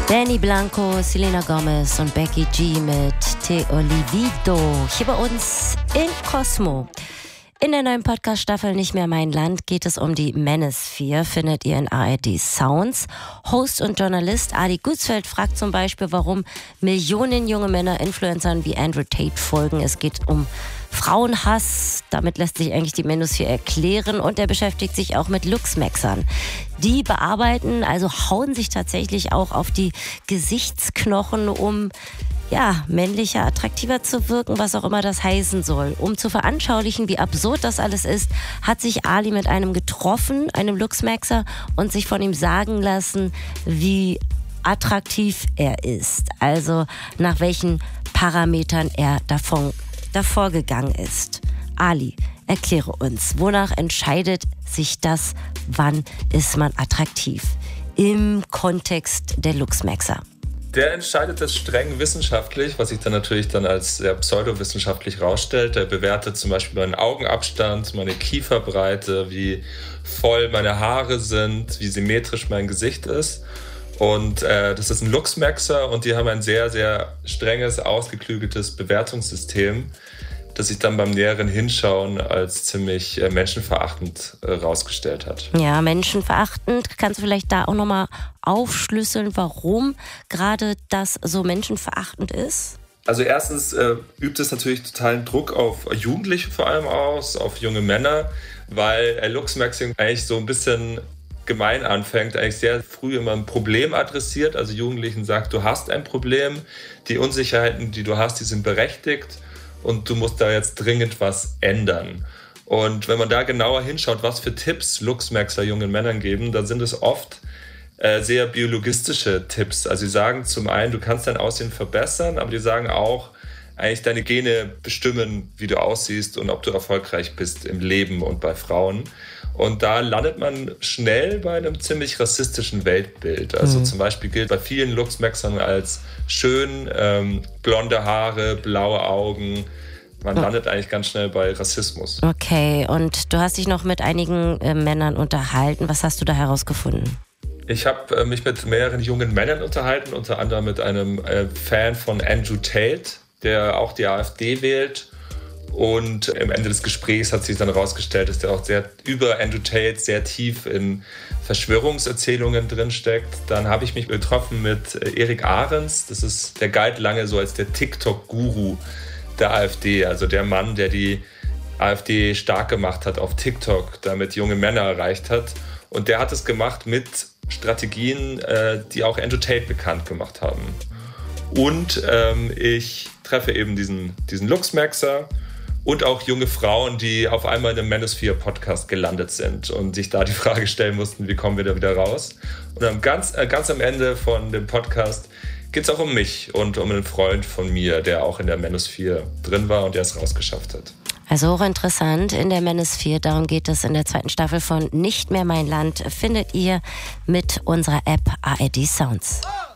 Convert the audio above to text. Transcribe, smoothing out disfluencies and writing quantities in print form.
Danny Blanco, Selena Gomez und Becky G mit Te Olivido. Hier bei uns in Cosmo. In der neuen Podcast-Staffel Nicht mehr mein Land geht es um die Manosphere, findet ihr in ARD Sounds. Host und Journalist Adi Gutzfeld fragt zum Beispiel, warum Millionen junge Männer Influencern wie Andrew Tate folgen. Es geht um Frauenhass, damit lässt sich eigentlich die Manosphere erklären, und er beschäftigt sich auch mit Luchsmaxern. Die bearbeiten, also hauen sich tatsächlich auch auf die Gesichtsknochen, um männlicher, attraktiver zu wirken, was auch immer das heißen soll. Um zu veranschaulichen, wie absurd das alles ist, hat sich Ali mit einem getroffen, einem Luchsmaxer, und sich von ihm sagen lassen, wie attraktiv er ist. Also nach welchen Parametern er davor gegangen ist. Ali, erkläre uns, wonach entscheidet sich das, wann ist man attraktiv? Im Kontext der Luchsmaxer. Der entscheidet das streng wissenschaftlich, was sich dann natürlich als sehr pseudowissenschaftlich rausstellt. Der bewertet zum Beispiel meinen Augenabstand, meine Kieferbreite, wie voll meine Haare sind, wie symmetrisch mein Gesicht ist. Und das ist ein Luchsmaxer, und die haben ein sehr, sehr strenges, ausgeklügeltes Bewertungssystem, das sich dann beim näheren Hinschauen als ziemlich menschenverachtend rausgestellt hat. Ja, menschenverachtend. Kannst du vielleicht da auch nochmal aufschlüsseln, warum gerade das so menschenverachtend ist? Also erstens übt es natürlich totalen Druck auf Jugendliche vor allem aus, auf junge Männer, weil Luchsmaxing eigentlich so ein bisschen gemein anfängt, eigentlich sehr früh immer ein Problem adressiert. Also Jugendlichen sagt, du hast ein Problem, die Unsicherheiten, die du hast, die sind berechtigt, und du musst da jetzt dringend was ändern. Und wenn man da genauer hinschaut, was für Tipps Luchsmaxer jungen Männern geben, dann sind es oft sehr biologistische Tipps. Also sie sagen zum einen, du kannst dein Aussehen verbessern, aber die sagen auch, eigentlich deine Gene bestimmen, wie du aussiehst und ob du erfolgreich bist im Leben und bei Frauen. Und da landet man schnell bei einem ziemlich rassistischen Weltbild. Also zum Beispiel gilt bei vielen Luchsmaxern als schön, blonde Haare, blaue Augen. Man landet eigentlich ganz schnell bei Rassismus. Okay, und du hast dich noch mit einigen Männern unterhalten. Was hast du da herausgefunden? Ich habe mich mit mehreren jungen Männern unterhalten, unter anderem mit einem Fan von Andrew Tate, der auch die AfD wählt. Und am Ende des Gesprächs hat sich dann herausgestellt, dass der auch über Andrew Tate sehr tief in Verschwörungserzählungen drinsteckt. Dann habe ich mich getroffen mit Erik Ahrens. Der galt lange so als der TikTok-Guru der AfD. Also der Mann, der die AfD stark gemacht hat auf TikTok, damit junge Männer erreicht hat. Und der hat es gemacht mit Strategien, die auch Andrew Tate bekannt gemacht haben. Und ich treffe eben diesen Luchsmaxer und auch junge Frauen, die auf einmal in einem Manosphere-Podcast gelandet sind und sich da die Frage stellen mussten, wie kommen wir da wieder raus? Und ganz am Ende von dem Podcast geht es auch um mich und um einen Freund von mir, der auch in der Manosphere drin war und der es rausgeschafft hat. Also hochinteressant in der Manosphere, darum geht es in der 2. Staffel von Nicht mehr mein Land, findet ihr mit unserer App ARD Sounds.